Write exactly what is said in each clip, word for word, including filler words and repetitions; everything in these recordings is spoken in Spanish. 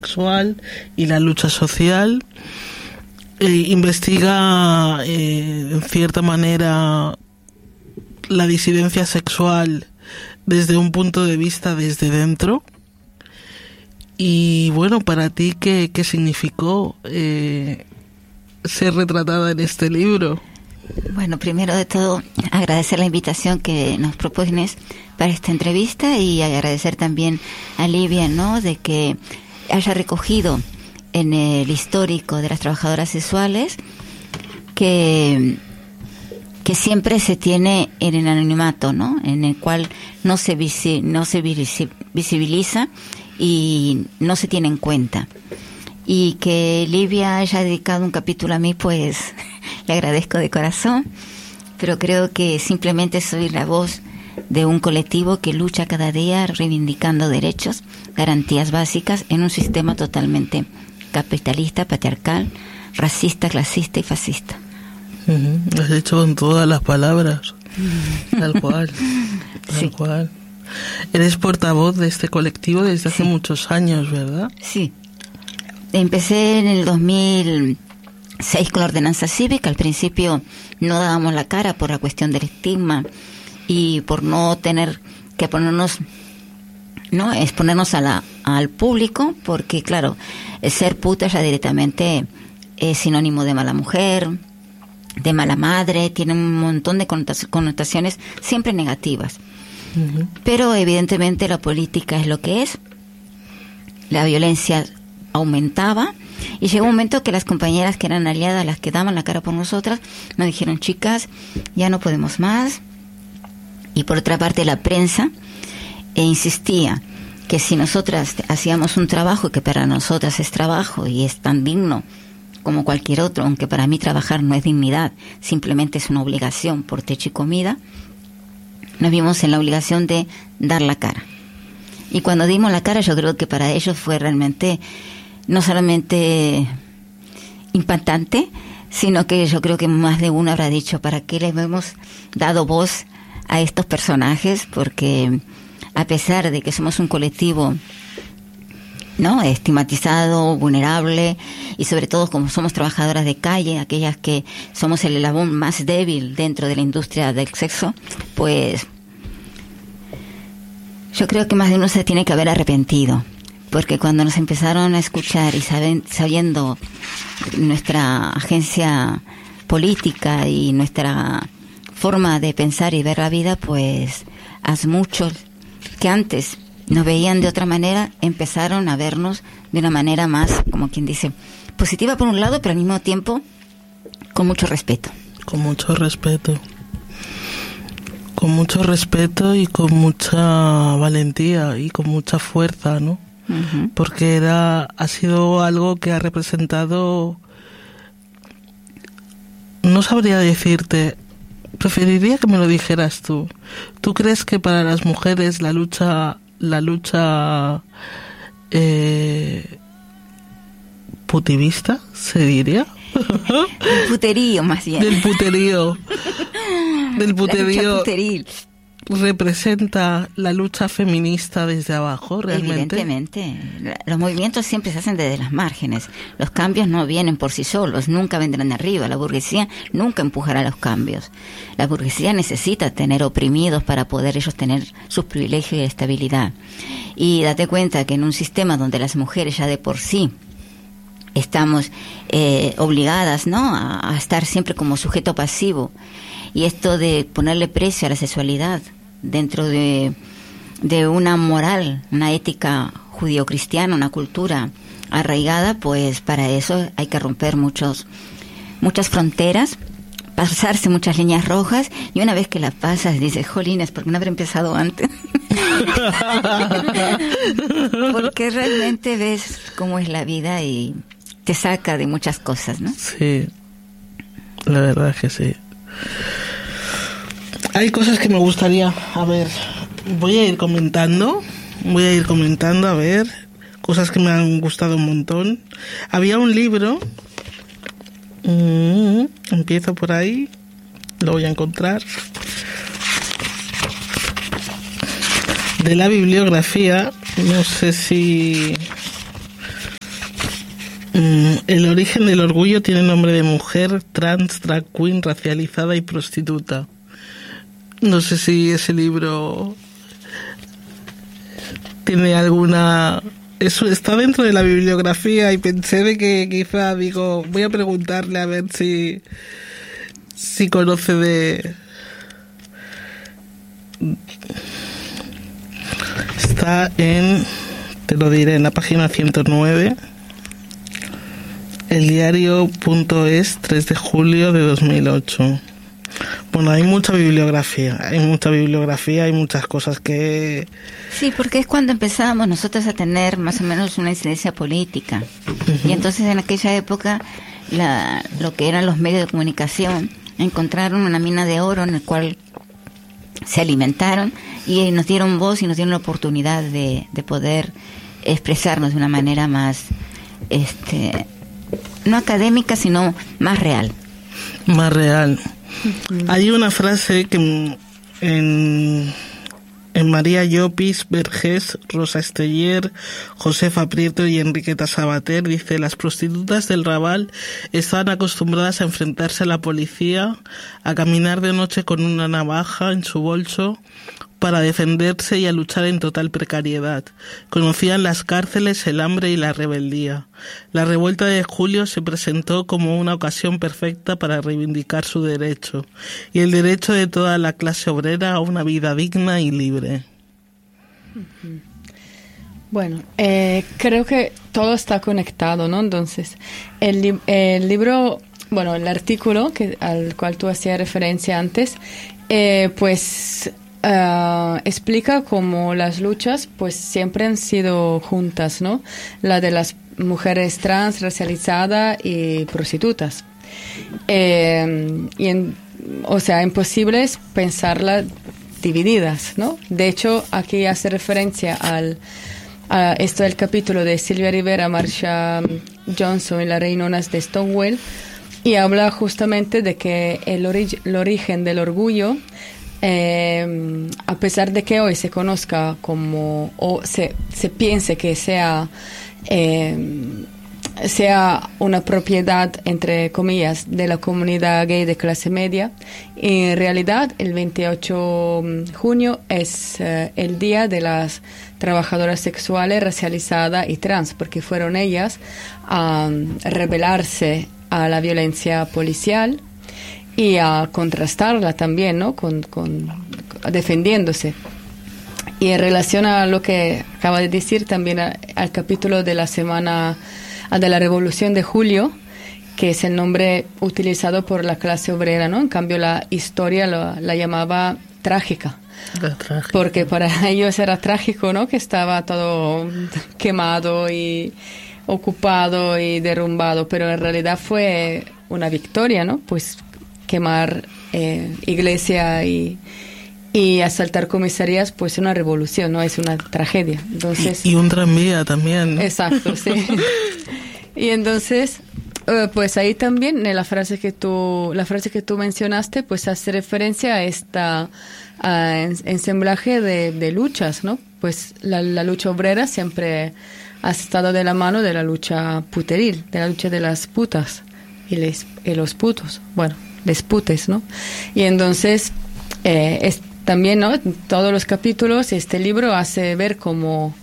sexual y la lucha social. Eh, investiga eh, en cierta manera la disidencia sexual desde un punto de vista desde dentro. Y bueno, para ti, ¿qué, qué significó eh, ser retratada en este libro? Bueno, primero de todo, agradecer la invitación que nos propones para esta entrevista y agradecer también a Livia, ¿no?, de que haya recogido en el histórico de las trabajadoras sexuales que, que siempre se tiene en el anonimato, ¿no?, en el cual no se, visi, no se visibiliza y no se tiene en cuenta. Y que Livia haya dedicado un capítulo a mí, pues le agradezco de corazón, pero creo que simplemente soy la voz de un colectivo que lucha cada día reivindicando derechos, garantías básicas en un sistema totalmente capitalista, patriarcal, racista, clasista y fascista. Uh-huh. Lo has dicho con todas las palabras, tal cual, tal sí. cual. Eres portavoz de este colectivo desde hace sí. muchos años, ¿verdad? Sí. Empecé en el dos mil seis con la ordenanza cívica. Al principio no dábamos la cara por la cuestión del estigma y por no tener que ponernos, no exponernos a la, al público, porque claro, ser puta ya directamente es sinónimo de mala mujer, de mala madre, tiene un montón de connotaciones siempre negativas. Uh-huh. Pero evidentemente la política es lo que es, la violencia aumentaba y llegó un momento que las compañeras que eran aliadas, las que daban la cara por nosotras, nos dijeron: chicas, ya no podemos más. Y por otra parte la prensa e insistía que si nosotras hacíamos un trabajo que para nosotras es trabajo y es tan digno como cualquier otro, aunque para mí trabajar no es dignidad, simplemente es una obligación por techo y comida, nos vimos en la obligación de dar la cara. Y cuando dimos la cara, yo creo que para ellos fue realmente no solamente impactante, sino que yo creo que más de uno habrá dicho: ¿para qué les hemos dado voz a estos personajes? Porque a pesar de que somos un colectivo, ¿no?, estigmatizado, vulnerable, y sobre todo como somos trabajadoras de calle, aquellas que somos el eslabón más débil dentro de la industria del sexo, pues yo creo que más de uno se tiene que haber arrepentido, porque cuando nos empezaron a escuchar y saben, sabiendo nuestra agencia política y nuestra forma de pensar y ver la vida, pues a muchos que antes nos veían de otra manera empezaron a vernos de una manera más, como quien dice, positiva por un lado, pero al mismo tiempo con mucho respeto. Con mucho respeto. Con mucho respeto y con mucha valentía y con mucha fuerza, ¿no? Uh-huh. Porque era, ha sido algo que ha representado, no sabría decirte, preferiría que me lo dijeras tú. ¿Tú crees que para las mujeres la lucha, la lucha eh, putivista, se diría? El puterío, más bien. Del puterío. Del puterío. Puteril. ¿Representa la lucha feminista desde abajo, realmente? Evidentemente. Los movimientos siempre se hacen desde las márgenes. Los cambios no vienen por sí solos, nunca vendrán de arriba. La burguesía nunca empujará los cambios. La burguesía necesita tener oprimidos para poder ellos tener sus privilegios y estabilidad. Y date cuenta que en un sistema donde las mujeres ya de por sí estamos eh, obligadas, ¿no?, a, a estar siempre como sujeto pasivo, y esto de ponerle precio a la sexualidad dentro de, de una moral, una ética judío-cristiana, una cultura arraigada, pues para eso hay que romper muchos muchas fronteras, pasarse muchas líneas rojas, y una vez que las pasas dices: jolines, ¿por qué no habré empezado antes? Porque realmente ves cómo es la vida y te saca de muchas cosas, ¿no? Sí, la verdad es que sí. Hay cosas que me gustaría, a ver, voy a ir comentando, voy a ir comentando, a ver, cosas que me han gustado un montón. Había un libro, mmm, empiezo por ahí, lo voy a encontrar, de la bibliografía, no sé si Mm, el origen del orgullo tiene nombre de mujer, trans, drag queen, racializada y prostituta. No sé si ese libro tiene alguna... Eso está dentro de la bibliografía y pensé de que quizá, digo, voy a preguntarle a ver si si conoce de... Está en, te lo diré, en la página ciento nueve, eldiario.es, tres de julio de dos mil ocho. Bueno, hay mucha bibliografía, hay mucha bibliografía, hay muchas cosas que... Sí, porque es cuando empezábamos nosotros a tener más o menos una incidencia política. Uh-huh. Y entonces en aquella época la, lo que eran los medios de comunicación encontraron una mina de oro en el cual se alimentaron y nos dieron voz y nos dieron la oportunidad de, de poder expresarnos de una manera más, este, no académica, sino más real. Más real. Uh-huh. Hay una frase que en, en María Llopis, Vergés, Rosa Esteller, Josefa Prieto y Enriqueta Sabater dice: las prostitutas del Raval estaban acostumbradas a enfrentarse a la policía, a caminar de noche con una navaja en su bolso para defenderse y a luchar en total precariedad. Conocían las cárceles, el hambre y la rebeldía. La revuelta de julio se presentó como una ocasión perfecta para reivindicar su derecho y el derecho de toda la clase obrera a una vida digna y libre. Bueno, eh, creo que todo está conectado, ¿no? Entonces, el, li- el libro, bueno, el artículo que, al cual tú hacías referencia antes, eh, pues... Uh, explica cómo las luchas pues siempre han sido juntas, ¿no? La de las mujeres trans, racializadas y prostitutas. Eh, y en, o sea, imposible es pensarlas divididas, ¿no? De hecho, aquí hace referencia al a esto del capítulo de Silvia Rivera, Marsha Johnson y las Reinonas de Stonewall, y habla justamente de que el, ori- el origen del orgullo, Eh, a pesar de que hoy se conozca como o se, se piense que sea eh, sea una propiedad, entre comillas, de la comunidad gay de clase media, en realidad el veintiocho de junio es eh, el día de las trabajadoras sexuales racializadas y trans, porque fueron ellas a um, rebelarse a la violencia policial y a contrastarla también, ¿no? Con, con, defendiéndose. Y en relación a lo que acaba de decir, también a, al capítulo de la semana de la Revolución de Julio, que es el nombre utilizado por la clase obrera, ¿no? En cambio, la historia lo, la llamaba trágica. Porque para ellos era trágico, ¿no? Que estaba todo quemado y ocupado y derrumbado, pero en realidad fue una victoria, ¿no? Pues quemar eh, iglesia y, y asaltar comisarías, pues es una revolución, no es una tragedia. Entonces, y, y un tranvía también, ¿no? Exacto, sí. Y entonces, eh, pues ahí también en la frase que tú, la frase que tú mencionaste, pues hace referencia a esta a ensamblaje de, de luchas, ¿no? Pues la, la lucha obrera siempre ha estado de la mano de la lucha puteril, de la lucha de las putas y, les, y los putos, bueno, les putes, ¿no? Y entonces, eh, es, también, ¿no? En todos los capítulos, este libro hace ver cómo,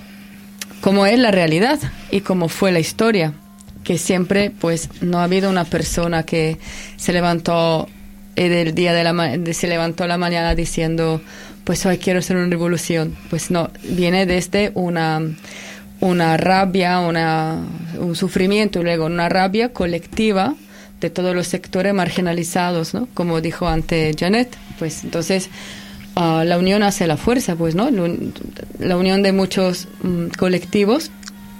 cómo es la realidad y cómo fue la historia, que siempre, pues, no ha habido una persona que se levantó eh, del día de la ma- de, se levantó a la mañana diciendo, pues, hoy quiero hacer una revolución. Pues no, viene desde una una rabia, una, un sufrimiento, y luego una rabia colectiva de todos los sectores marginalizados, ¿no? Como dijo antes Janet, pues entonces uh, la unión hace la fuerza, pues, ¿no? La unión de muchos um, colectivos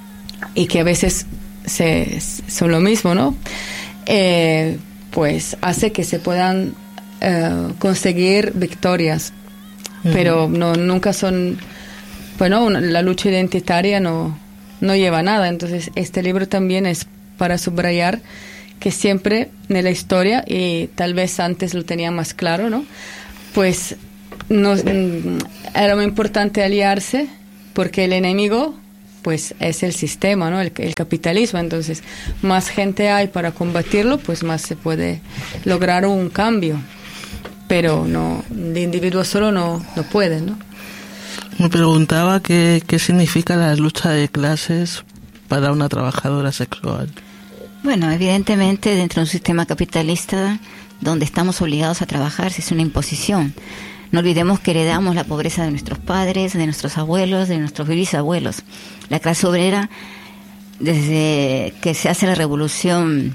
y que a veces se, son lo mismo, ¿no? Eh, pues hace que se puedan uh, conseguir victorias, uh-huh. Pero no nunca son, bueno, una, la lucha identitaria no, no lleva a nada. Entonces este libro también es para subrayar que siempre en la historia, y tal vez antes lo tenía más claro, ¿no? Pues nos, era muy importante aliarse porque el enemigo pues es el sistema, ¿no? El, el capitalismo. Entonces, más gente hay para combatirlo, pues más se puede lograr un cambio. Pero no, el individuo solo no, no puede, ¿no? Me preguntaba qué, qué significa la lucha de clases para una trabajadora sexual. Bueno, evidentemente dentro de un sistema capitalista donde estamos obligados a trabajar, es una imposición. No olvidemos que heredamos la pobreza de nuestros padres, de nuestros abuelos, de nuestros bisabuelos. La clase obrera, desde que se hace la revolución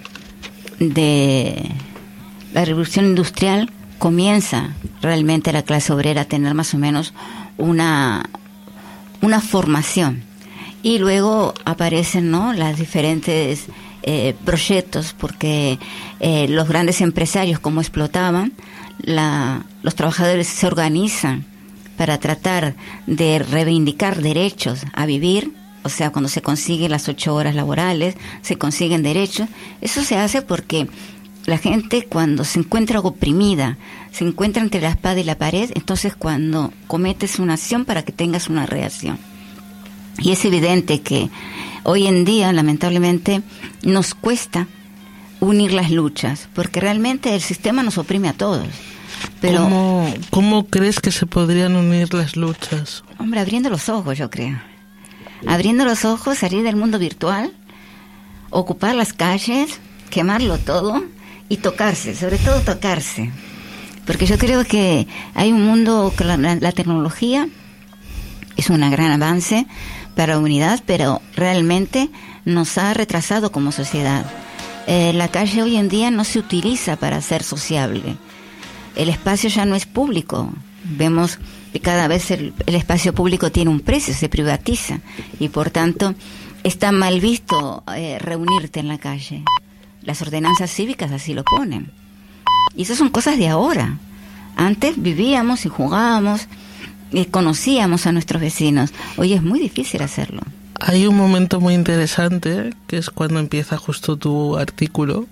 de la revolución industrial, comienza realmente la clase obrera a tener más o menos una una formación, y luego aparecen, ¿no?, las diferentes eh, proyectos, porque eh, los grandes empresarios, como explotaban, la, los trabajadores se organizan para tratar de reivindicar derechos a vivir. O sea, cuando se consiguen las ocho horas laborales, se consiguen derechos. Eso se hace porque la gente, cuando se encuentra oprimida, se encuentra entre la espada y la pared, entonces cuando cometes una acción para que tengas una reacción. Y es evidente que hoy en día, lamentablemente, nos cuesta unir las luchas, porque realmente el sistema nos oprime a todos. Pero, ¿Cómo, ¿Cómo crees que se podrían unir las luchas? Hombre, abriendo los ojos, yo creo. Abriendo los ojos, salir del mundo virtual, ocupar las calles, quemarlo todo y tocarse, sobre todo tocarse. Porque yo creo que hay un mundo que la, la tecnología es un gran avance para la humanidad, pero realmente nos ha retrasado como sociedad. Eh, la calle hoy en día no se utiliza para ser sociable. El espacio ya no es público. Vemos que cada vez el, el espacio público tiene un precio, se privatiza, y por tanto está mal visto eh, reunirte en la calle. Las ordenanzas cívicas así lo ponen. Y eso son cosas de ahora. Antes vivíamos y jugábamos y conocíamos a nuestros vecinos. Hoy es muy difícil hacerlo. Hay un momento muy interesante, que es cuando empieza justo tu artículo,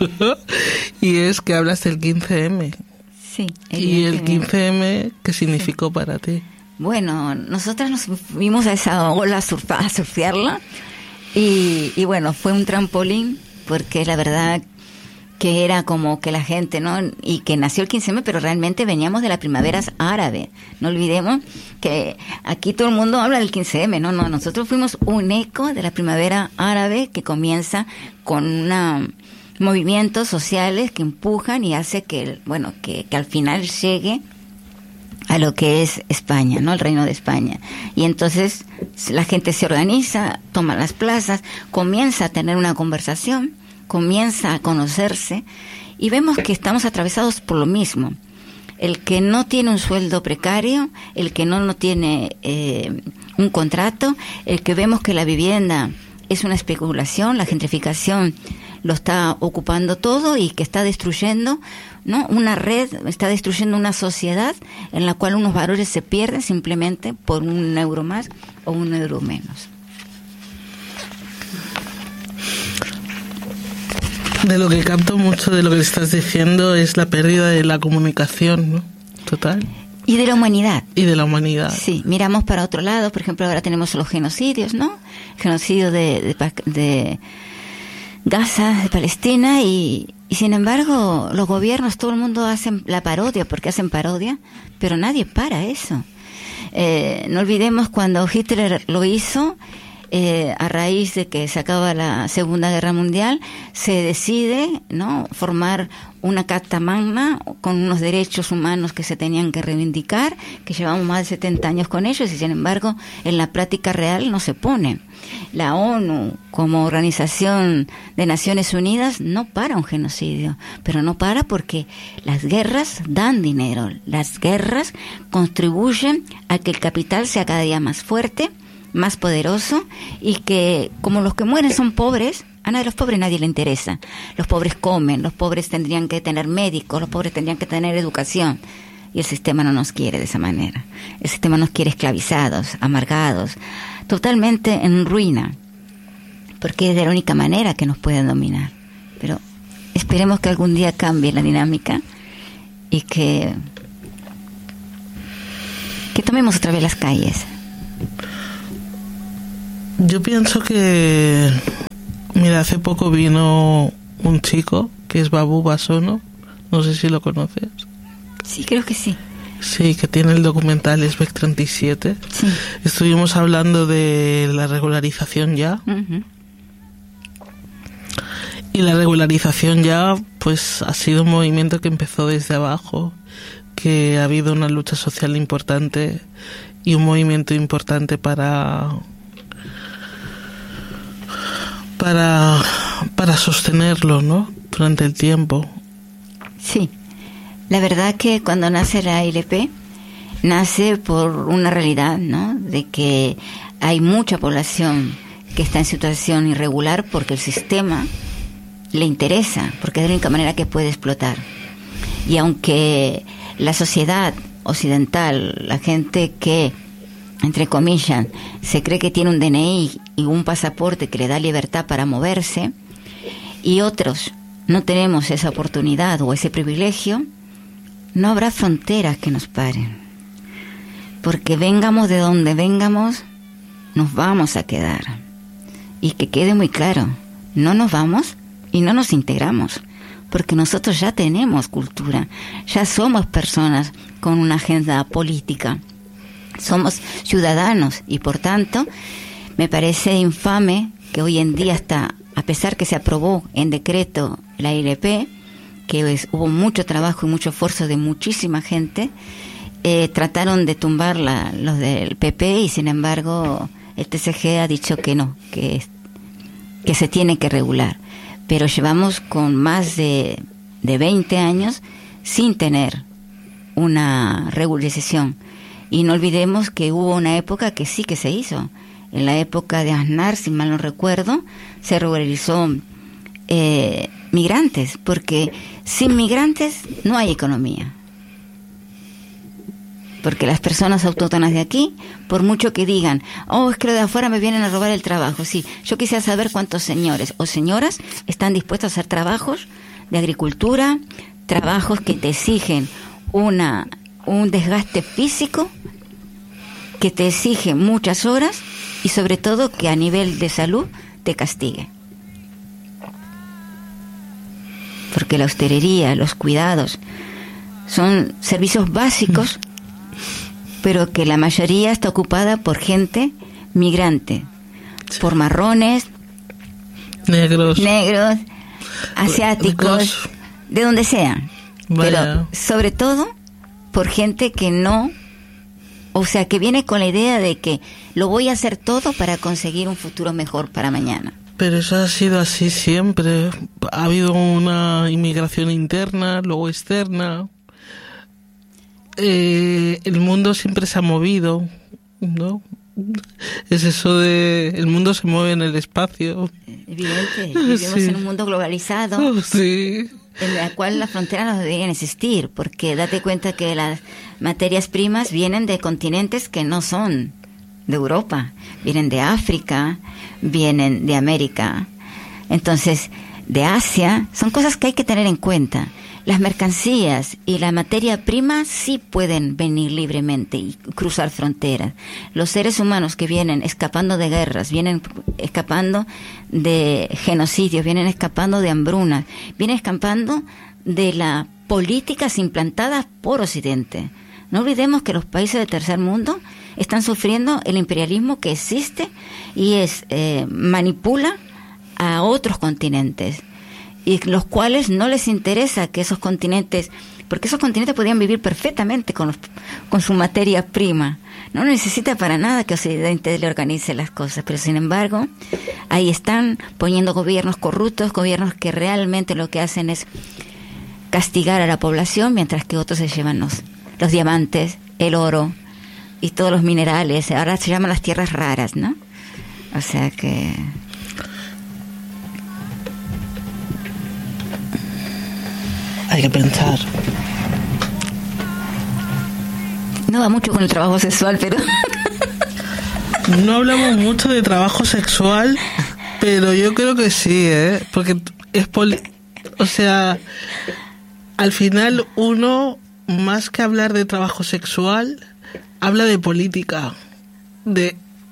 y es que hablas del quince eme. Sí. ¿Y el quince eme qué significó sí. para ti? Bueno, nosotras nos fuimos a esa ola a, surfa, a surfearla, y, y bueno, fue un trampolín, porque la verdad que era como que la gente, ¿no? Y que nació el quince eme, pero realmente veníamos de la primavera árabe. No olvidemos que aquí todo el mundo habla del quince eme, no, no, nosotros fuimos un eco de la primavera árabe, que comienza con una movimientos sociales que empujan y hace que, bueno, que, que al final llegue a lo que es España, ¿no? El Reino de España. Y entonces la gente se organiza, toma las plazas, comienza a tener una conversación, comienza a conocerse, y vemos que estamos atravesados por lo mismo. El que no tiene un sueldo precario, el que no, no tiene eh, un contrato, el que vemos que la vivienda es una especulación, la gentrificación lo está ocupando todo y que está destruyendo, ¿no?, una red, está destruyendo una sociedad en la cual unos valores se pierden simplemente por un euro más o un euro menos. De lo que capto mucho de lo que estás diciendo es la pérdida de la comunicación, ¿no? Total. Y de la humanidad. Y de la humanidad. Sí, miramos para otro lado, por ejemplo, ahora tenemos los genocidios, ¿no? El genocidio de, de, de Gaza, de Palestina, y, y sin embargo los gobiernos, todo el mundo hacen la parodia, porque hacen parodia, pero nadie para eso. Eh, no olvidemos cuando Hitler lo hizo, eh, a raíz de que se acaba la Segunda Guerra Mundial, se decide, ¿no?, formar una Carta Magna con unos derechos humanos que se tenían que reivindicar, que llevamos más de setenta años con ellos, y sin embargo en la práctica real no se pone. La ONU, como Organización de Naciones Unidas, no para un genocidio, pero no para porque las guerras dan dinero, las guerras contribuyen a que el capital sea cada día más fuerte, más poderoso, y que como los que mueren son pobres, a nadie, los pobres nadie le interesa. Los pobres comen, los pobres tendrían que tener médicos, los pobres tendrían que tener educación, y el sistema no nos quiere de esa manera. El sistema nos quiere esclavizados, amargados, totalmente en ruina, porque es de la única manera que nos pueden dominar. Pero esperemos que algún día cambie la dinámica y que que tomemos otra vez las calles. Yo pienso que, mira, hace poco vino un chico que es Babu Basono, no sé si lo conoces. Sí, creo que sí. Sí, que tiene el documental Esbec treinta y siete. Sí. Estuvimos hablando de la regularización ya. Uh-huh. Y la regularización ya, pues, ha sido un movimiento que empezó desde abajo, que ha habido una lucha social importante y un movimiento importante para para para sostenerlo, ¿no? Durante el tiempo. Sí. La verdad que cuando nace la I L P, nace por una realidad, ¿no? De que hay mucha población que está en situación irregular porque el sistema le interesa, porque es la única manera que puede explotar. Y aunque la sociedad occidental, la gente que, entre comillas, se cree que tiene un D N I y un pasaporte que le da libertad para moverse, y otros no tenemos esa oportunidad o ese privilegio, no habrá fronteras que nos paren. Porque vengamos de donde vengamos, nos vamos a quedar. Y que quede muy claro, no nos vamos y no nos integramos, porque nosotros ya tenemos cultura, ya somos personas con una agenda política, somos ciudadanos y por tanto me parece infame que hoy en día está, a pesar que se aprobó en decreto la I L P, que es, hubo mucho trabajo y mucho esfuerzo de muchísima gente, eh, trataron de tumbarla los del P P y sin embargo el T C G ha dicho que no, que, que se tiene que regular. Pero llevamos con más de, de veinte años sin tener una regularización. Y no olvidemos que hubo una época que sí que se hizo. En la época de Aznar, si mal no recuerdo, se regularizó eh, migrantes, porque sin migrantes no hay economía. Porque las personas autóctonas de aquí, por mucho que digan, oh, es que los de afuera me vienen a robar el trabajo. Sí, yo quisiera saber cuántos señores o señoras están dispuestos a hacer trabajos de agricultura, trabajos que te exigen una un desgaste físico, que te exigen muchas horas y sobre todo que a nivel de salud te castigue. Porque la hostelería, los cuidados, son servicios básicos, pero que la mayoría está ocupada por gente migrante, sí. Por marrones, negros, negros, asiáticos, Ricos. De donde sean, Vaya. Pero sobre todo por gente que no, o sea, que viene con la idea de que lo voy a hacer todo para conseguir un futuro mejor para mañana. Pero eso ha sido así siempre. Ha habido una inmigración interna, luego externa. Eh, el mundo siempre se ha movido, ¿no? Es eso de el mundo se mueve en el espacio. Evidente, vivimos sí. en un mundo globalizado, oh, sí. en el cual las fronteras no deberían existir, porque date cuenta que las materias primas vienen de continentes que no son de Europa, vienen de África, vienen de América, entonces de Asia, son cosas que hay que tener en cuenta. Las mercancías y la materia prima sí pueden venir libremente y cruzar fronteras. Los seres humanos que vienen escapando de guerras, vienen escapando de genocidios, vienen escapando de hambrunas, vienen escapando de las políticas implantadas por Occidente. No olvidemos que los países del tercer mundo están sufriendo el imperialismo que existe y es eh, manipula a otros continentes, y los cuales no les interesa que esos continentes, porque esos continentes podrían vivir perfectamente con, los, con su materia prima, no necesita para nada que Occidente le organice las cosas, pero sin embargo ahí están poniendo gobiernos corruptos, gobiernos que realmente lo que hacen es castigar a la población, mientras que otros se llevan los, los diamantes, el oro y todos los minerales. Ahora se llaman las tierras raras, ¿no? O sea que hay que pensar. No va mucho con el trabajo sexual, pero no hablamos mucho de trabajo sexual, pero yo creo que sí, ¿eh? Porque es poli... o sea, al final uno, más que hablar de trabajo sexual, habla de política, de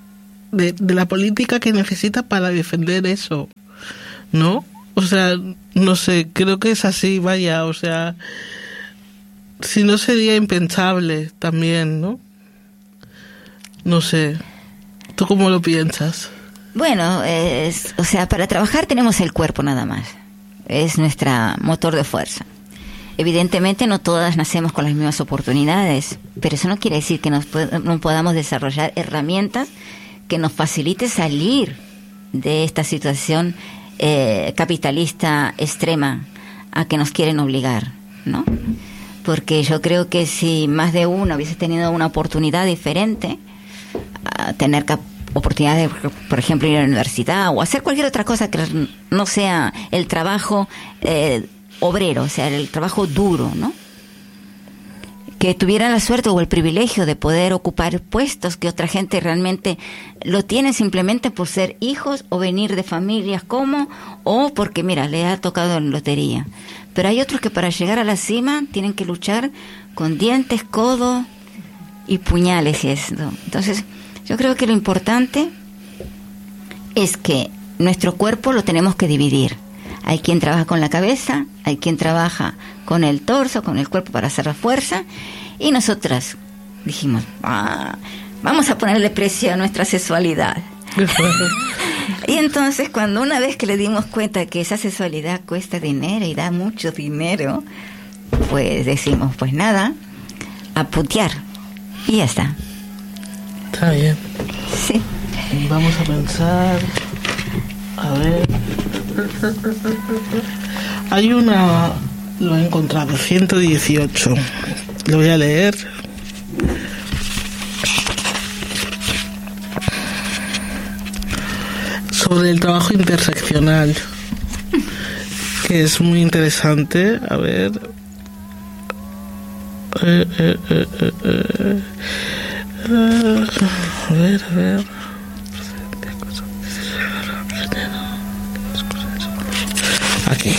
de, de la política que necesita para defender eso, ¿no? O sea, no sé, creo que es así, vaya, o sea, si no sería impensable también, ¿no? No sé, ¿tú cómo lo piensas? Bueno, es, o sea, para trabajar tenemos el cuerpo nada más, es nuestro motor de fuerza. Evidentemente no todas nacemos con las mismas oportunidades, pero eso no quiere decir que nos no podamos desarrollar herramientas que nos facilite salir de esta situación eh, capitalista extrema a que nos quieren obligar, ¿no? Porque yo creo que si más de uno hubiese tenido una oportunidad diferente, a tener cap- oportunidad de, por ejemplo, ir a la universidad o hacer cualquier otra cosa que no sea el trabajo eh, obrero, o sea, el trabajo duro, ¿no? Que tuvieran la suerte o el privilegio de poder ocupar puestos que otra gente realmente lo tiene simplemente por ser hijos o venir de familias como, o porque, mira, le ha tocado en lotería. Pero hay otros que para llegar a la cima tienen que luchar con dientes, codos y puñales y eso. Entonces, yo creo que lo importante es que nuestro cuerpo lo tenemos que dividir. Hay quien trabaja con la cabeza, hay quien trabaja con el torso, con el cuerpo para hacer la fuerza, y nosotras dijimos, ah, vamos a ponerle precio a nuestra sexualidad. Y entonces cuando una vez que le dimos cuenta que esa sexualidad cuesta dinero y da mucho dinero, pues decimos, pues nada, a putear, y ya está. Está bien. Sí. Vamos a pensar, a ver... Hay una, lo he encontrado, ciento dieciocho. Lo voy a leer. Sobre el trabajo interseccional, que es muy interesante. A ver. Eh, eh, eh, eh, eh. Uh, a ver, a ver. Aquí.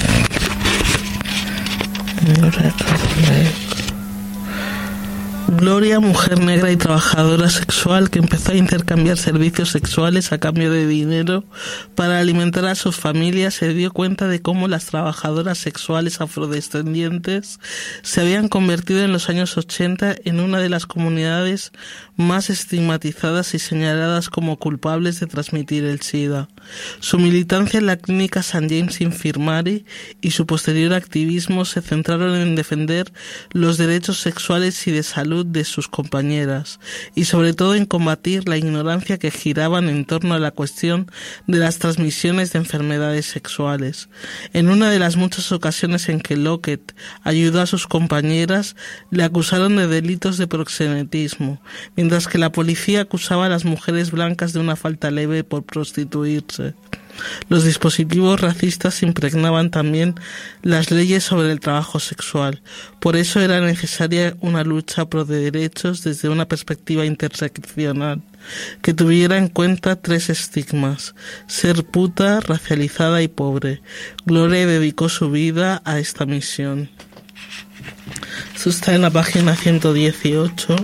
Gloria, mujer negra y trabajadora sexual que empezó a intercambiar servicios sexuales a cambio de dinero para alimentar a sus familias, se dio cuenta de cómo las trabajadoras sexuales afrodescendientes se habían convertido en los años ochenta en una de las comunidades más estigmatizadas y señaladas como culpables de transmitir el SIDA. Su militancia en la clínica Saint James Infirmary y su posterior activismo se centraron en defender los derechos sexuales y de salud de sus compañeras y sobre todo en combatir la ignorancia que giraban en torno a la cuestión de las transmisiones de enfermedades sexuales. En una de las muchas ocasiones en que Lockett ayudó a sus compañeras, le acusaron de delitos de proxenetismo, mientras que la policía acusaba a las mujeres blancas de una falta leve por prostituirse. Los dispositivos racistas impregnaban también las leyes sobre el trabajo sexual. Por eso era necesaria una lucha pro de derechos desde una perspectiva interseccional, que tuviera en cuenta tres estigmas: ser puta, racializada y pobre. Gloria dedicó su vida a esta misión. Esto está en la página ciento dieciocho.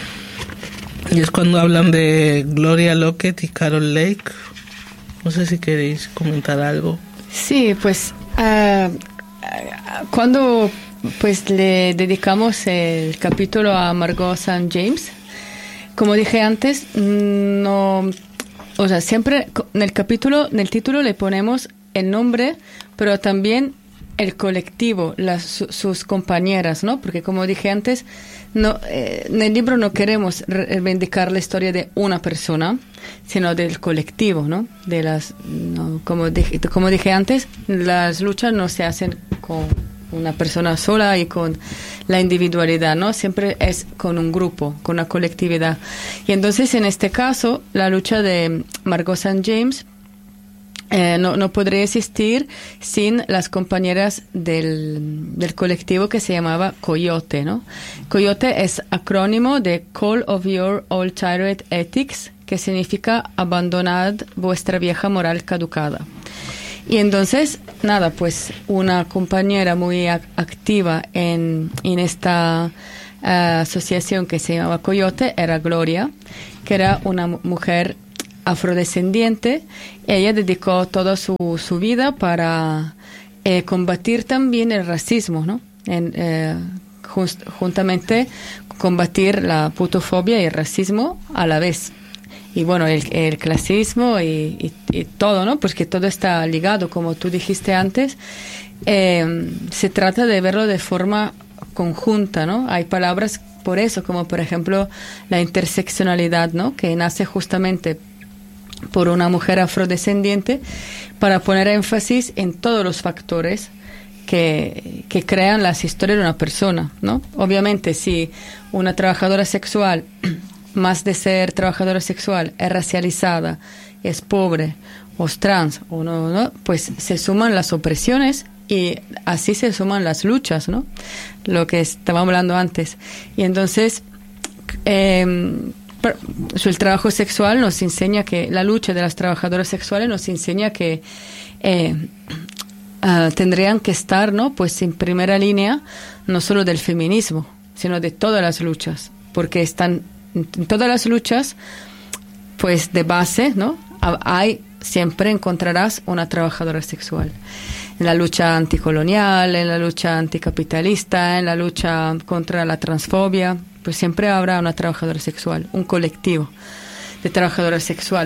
Y es cuando hablan de Gloria Lockett y Carol Lake. No sé si queréis comentar algo. Sí, pues uh, cuando pues le dedicamos el capítulo a Margot Saint James, como dije antes, no, o sea, siempre en el capítulo, en el título le ponemos el nombre, pero también el colectivo, las, su, sus compañeras, ¿no? Porque como dije antes, no, eh, en el libro no queremos reivindicar la historia de una persona, sino del colectivo, ¿no? De las, no, como dije, como dije antes, las luchas no se hacen con una persona sola y con la individualidad, ¿no? Siempre es con un grupo, con una colectividad. Y entonces, en este caso, la lucha de Margot Saint James Eh, no, no podría existir sin las compañeras del, del colectivo que se llamaba Coyote, ¿no? Coyote es acrónimo de Call of Your Old Tired Ethics, que significa abandonad vuestra vieja moral caducada. Y entonces, nada, pues una compañera muy ac- activa en, en esta uh, asociación que se llamaba Coyote era Gloria, que era una mujer afrodescendiente, ella dedicó toda su, su vida para eh, combatir también el racismo, ¿no? En, eh, just, juntamente combatir la putofobia y el racismo a la vez. Y bueno, el, el clasismo y, y, y todo, ¿no? Porque todo está ligado, como tú dijiste antes. Eh, se trata de verlo de forma conjunta, ¿no? Hay palabras por eso, como por ejemplo la interseccionalidad, ¿no? Que nace justamente por una mujer afrodescendiente para poner énfasis en todos los factores que, que crean las historias de una persona, ¿no? Obviamente, si una trabajadora sexual, más de ser trabajadora sexual, es racializada, es pobre, o es trans, o no, ¿no? Pues se suman las opresiones y así se suman las luchas, ¿no? Lo que estábamos hablando antes. Y entonces, eh, el trabajo sexual nos enseña que, la lucha de las trabajadoras sexuales nos enseña que eh, uh, tendrían que estar, ¿no? Pues en primera línea, no solo del feminismo, sino de todas las luchas, porque están en todas las luchas, pues de base, ¿no? Hay, siempre encontrarás una trabajadora sexual. En la lucha anticolonial, en la lucha anticapitalista, en la lucha contra la transfobia, pues siempre habrá una trabajadora sexual, un colectivo de trabajadoras sexual,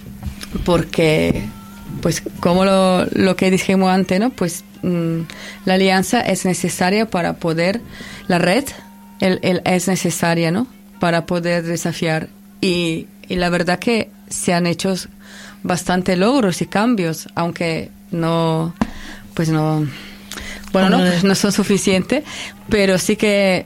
porque, pues como lo, lo que dijimos antes, ¿no? Pues mmm, la alianza es necesaria para poder, la red el, el, es necesaria, ¿no? Para poder desafiar, y, y la verdad que se han hecho bastante logros y cambios, aunque no, pues no, bueno, no, no son suficientes, pero sí que,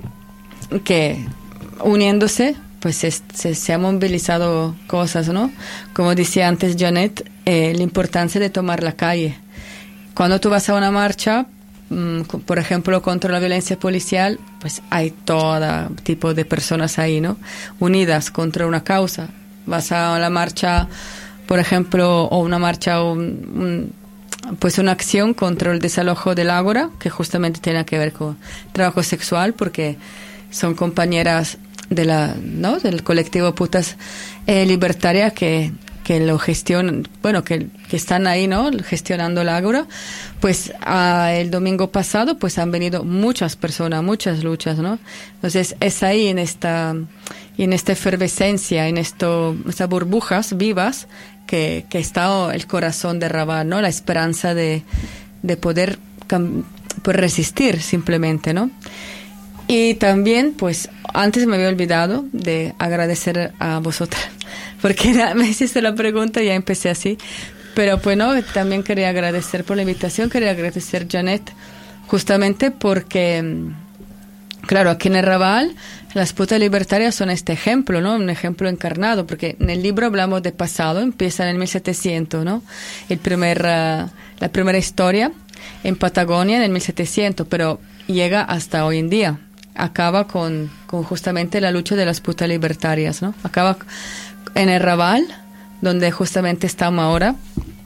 que uniéndose, pues se, se, se han movilizado cosas, ¿no? Como decía antes Janet, eh, la importancia de tomar la calle. Cuando tú vas a una marcha, por ejemplo, contra la violencia policial, pues hay todo tipo de personas ahí, ¿no? Unidas contra una causa. Vas a la marcha, por ejemplo, o una marcha, o un, un, pues una acción contra el desalojo del Ágora, que justamente tiene que ver con trabajo sexual, porque son compañeras de la, ¿no? Del colectivo Putas eh, Libertarias que que lo gestionan, bueno, que, que están ahí, ¿no? Gestionando el Ágora. Pues a, el domingo pasado, pues han venido muchas personas, muchas luchas, ¿no? Entonces es ahí en esta, en esta efervescencia, en esto, estas burbujas vivas, que, que está el corazón de Raval, ¿no? La esperanza de, de poder pues, resistir simplemente, ¿no? Y también, pues, antes me había olvidado de agradecer a vosotras, porque me hiciste la pregunta y ya empecé así. Pero bueno, también quería agradecer por la invitación, quería agradecer a Janet, justamente porque, claro, aquí en el Raval, las putas libertarias son este ejemplo, ¿no? Un ejemplo encarnado, porque en el libro hablamos de pasado, empieza en el mil setecientos, ¿no? El primer, uh, la primera historia en Patagonia en el mil setecientos, pero llega hasta hoy en día. Acaba con, con justamente la lucha de las putas libertarias, ¿no? Acaba en el Raval, donde justamente estamos ahora.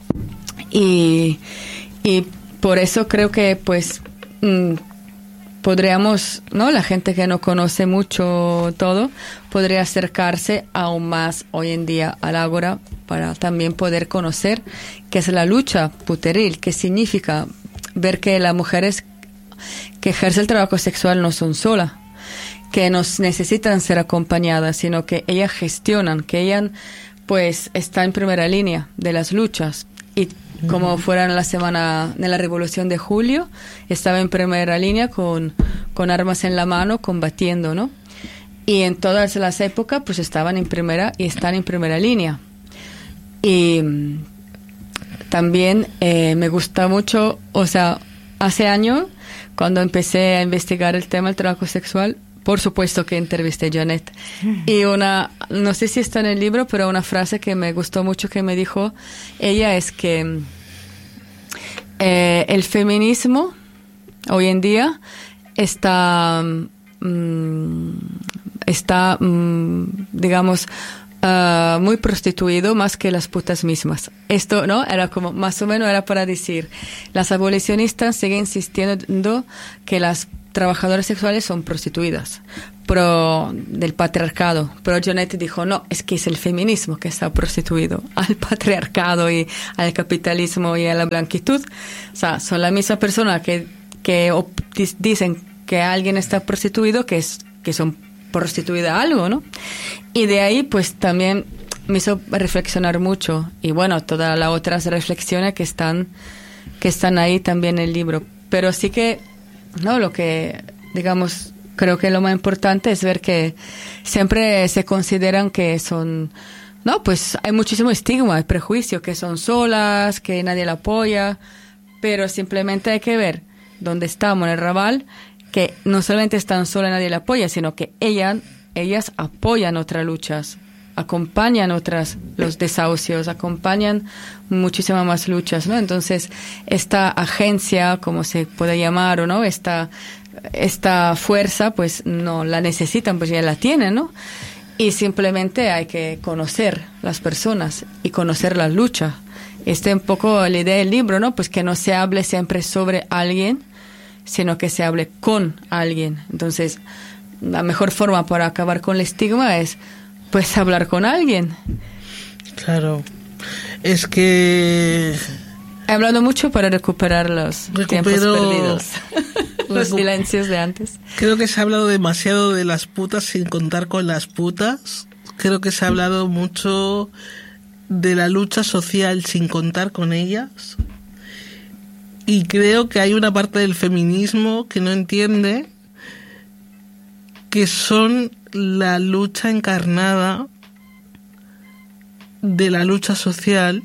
Y, y por eso creo que, pues, mmm, podríamos, ¿no? La gente que no conoce mucho todo, podría acercarse aún más hoy en día al Ágora para también poder conocer qué es la lucha puteril, qué significa ver que las mujeres que ejercen el trabajo sexual no son solas, que no necesitan ser acompañadas, sino que ellas gestionan, que ellas pues están en primera línea de las luchas. Y como fuera en la semana de la Revolución de Julio, estaba en primera línea con, con armas en la mano, combatiendo, ¿no? Y en todas las épocas pues estaban en primera y están en primera línea. Y también eh, me gusta mucho, o sea, hace años, cuando empecé a investigar el tema del trabajo sexual, por supuesto que entrevisté a Janet. Y una, no sé si está en el libro, pero una frase que me gustó mucho que me dijo ella es que eh, el feminismo hoy en día está, mm, está mm, digamos, Uh, muy prostituido más que las putas mismas. Esto, ¿no? Era como, más o menos era para decir, las abolicionistas siguen insistiendo que las trabajadoras sexuales son prostituidas, pro del patriarcado, pero Jonet dijo, no, es que es el feminismo que está prostituido al patriarcado y al capitalismo y a la blanquitud. O sea, son la misma persona que, que op- dicen que alguien está prostituido, que, es, que son prostituida a algo, ¿no? Y de ahí, pues, también me hizo reflexionar mucho. Y bueno, todas las otras reflexiones que están, que están ahí también en el libro. Pero sí que, no, lo que, digamos, creo que lo más importante es ver que siempre se consideran que son, no, pues hay muchísimo estigma, hay prejuicio, que son solas, que nadie la apoya, pero simplemente hay que ver dónde estamos en el Raval, que no solamente están solas y nadie la apoya, sino que ellas, ellas apoyan otras luchas, acompañan otras, los desahucios, acompañan muchísimas más luchas, ¿no? Entonces, esta agencia, como se puede llamar, o no, esta esta fuerza, pues no la necesitan, pues ya la tienen, ¿no? Y simplemente hay que conocer las personas y conocer la lucha. Esta es un poco la idea del libro, ¿no? Pues que no se hable siempre sobre alguien, sino que se hable con alguien. Entonces, la mejor forma para acabar con el estigma es, pues, hablar con alguien. Claro. Es que... He hablado mucho para recuperar los Recupero... tiempos perdidos. Los silencios de antes. Creo que se ha hablado demasiado de las putas sin contar con las putas. Creo que se ha hablado mucho de la lucha social sin contar con ellas. Y creo que hay una parte del feminismo que no entiende que son la lucha encarnada de la lucha social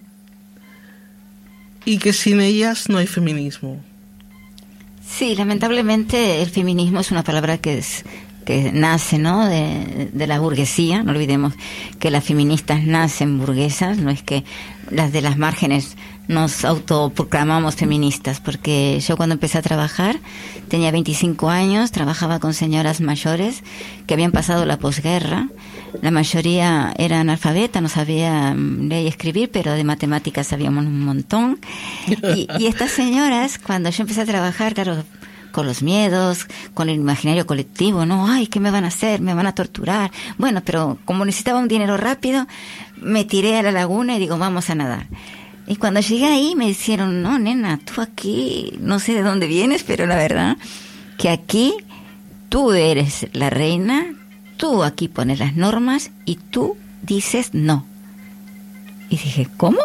y que sin ellas no hay feminismo. Sí, lamentablemente el feminismo es una palabra que es, que nace, ¿no?, de, de la burguesía. No olvidemos que las feministas nacen burguesas, no es que las de las márgenes nos autoproclamamos feministas, porque yo cuando empecé a trabajar tenía veinticinco años, trabajaba con señoras mayores que habían pasado la posguerra. La mayoría eran analfabetas, no sabían leer y escribir, pero de matemáticas sabíamos un montón. Y, y estas señoras, cuando yo empecé a trabajar, claro, con los miedos, con el imaginario colectivo, ¿no? Ay, ¿qué me van a hacer? Me van a torturar. Bueno, pero como necesitaba un dinero rápido, me tiré a la laguna y digo, vamos a nadar. Y cuando llegué ahí me dijeron, no, nena, tú aquí, no sé de dónde vienes, pero la verdad que aquí tú eres la reina, tú aquí pones las normas y tú dices no. Y dije, ¿cómo?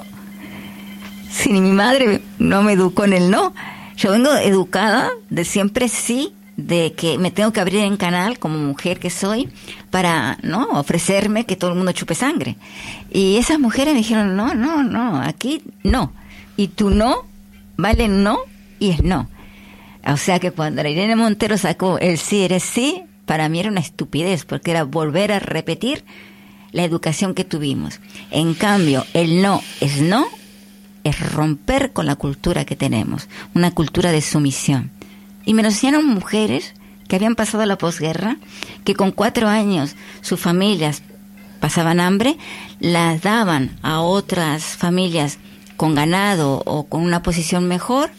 Si mi madre no me educó en el no. Yo vengo educada de siempre sí, de que me tengo que abrir en canal como mujer que soy para, ¿no?, ofrecerme que todo el mundo chupe sangre. Y esas mujeres me dijeron, no, no, no, aquí no. Y tu no vale no y es no. O sea que cuando la Irene Montero sacó el sí eres sí, para mí era una estupidez, porque era volver a repetir la educación que tuvimos. En cambio, el no es no, es romper con la cultura que tenemos, una cultura de sumisión. Y me lo enseñaron mujeres que habían pasado la posguerra, que con cuatro años sus familias pasaban hambre, las daban a otras familias con ganado o con una posición mejor,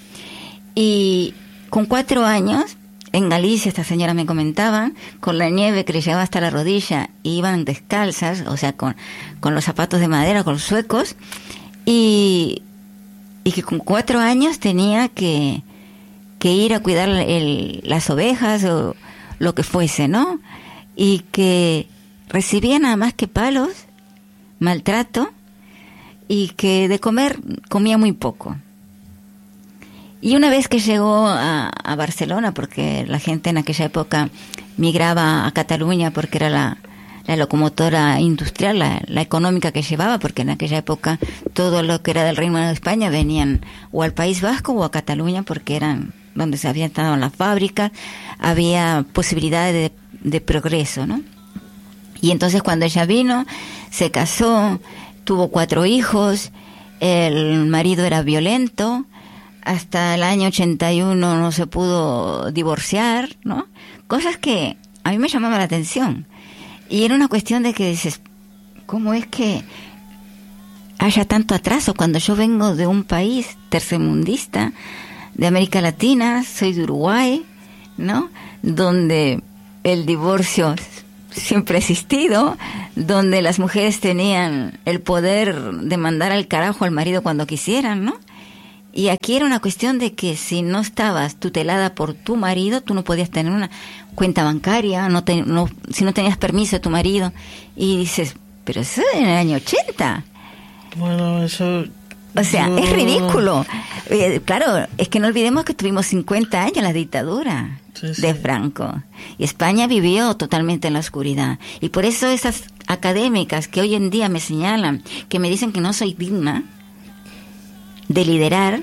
y con cuatro años, en Galicia, estas señoras me comentaban, con la nieve que les llegaba hasta la rodilla, iban descalzas, o sea, con, con los zapatos de madera, con los suecos, y, y que con cuatro años tenía que, que ir a cuidar el, las ovejas o lo que fuese, ¿no? Y que recibía nada más que palos, maltrato, y que de comer comía muy poco. Y una vez que llegó a, a Barcelona, porque la gente en aquella época migraba a Cataluña porque era la, la locomotora industrial, la, la económica que llevaba, porque en aquella época todo lo que era del Reino de España venían o al País Vasco o a Cataluña, porque eran donde se habían estado las fábricas, había posibilidades de, de progreso, ¿no? Y entonces cuando ella vino, se casó, tuvo cuatro hijos, el marido era violento, hasta el año ochenta y uno no se pudo divorciar, ¿no? Cosas que a mí me llamaban la atención. Y era una cuestión de que dices, ¿cómo es que haya tanto atraso cuando yo vengo de un país tercermundista, de América Latina, soy de Uruguay, ¿no?, donde el divorcio siempre ha existido, donde las mujeres tenían el poder de mandar al carajo al marido cuando quisieran, ¿no? Y aquí era una cuestión de que si no estabas tutelada por tu marido, tú no podías tener una cuenta bancaria, no, te, no si no tenías permiso de tu marido. Y dices, pero eso es en el año ochenta. Bueno, eso... O sea, yo... es ridículo. Eh, claro, es que no olvidemos que tuvimos cincuenta años la dictadura sí, sí. de Franco. Y España vivió totalmente en la oscuridad. Y por eso esas académicas que hoy en día me señalan, que me dicen que no soy digna de liderar,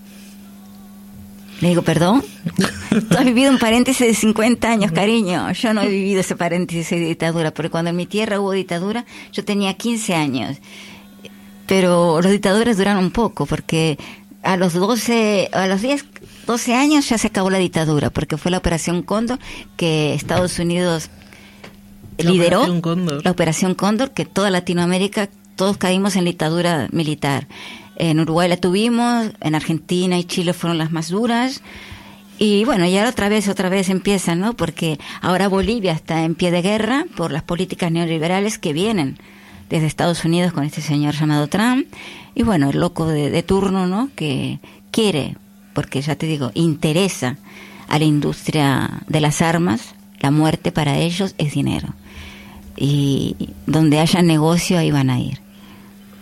le digo, perdón, tú has vivido un paréntesis de cincuenta años, cariño. Yo no he vivido ese paréntesis de dictadura, porque cuando en mi tierra hubo dictadura, yo tenía quince años. Pero los dictadores duraron un poco, porque a los doce, a los diez, doce años ya se acabó la dictadura, porque fue la Operación Cóndor que Estados Unidos la lideró, Operación Cóndor. la Operación Cóndor, que toda Latinoamérica, todos caímos en dictadura militar. En Uruguay la tuvimos, en Argentina y Chile fueron las más duras. Y bueno, y ahora otra vez, otra vez empiezan, ¿no? Porque ahora Bolivia está en pie de guerra por las políticas neoliberales que vienen desde Estados Unidos con este señor llamado Trump. Y bueno, el loco de, de turno, ¿no? Que quiere, porque ya te digo, interesa a la industria de las armas, la muerte para ellos es dinero. Y donde haya negocio, ahí van a ir.